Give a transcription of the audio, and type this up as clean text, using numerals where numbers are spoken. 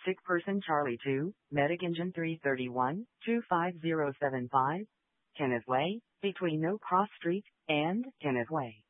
Sick person Charlie 2, Medic Engine 331, 25075, Kenneth Way, between No Cross Street and Kenneth Way.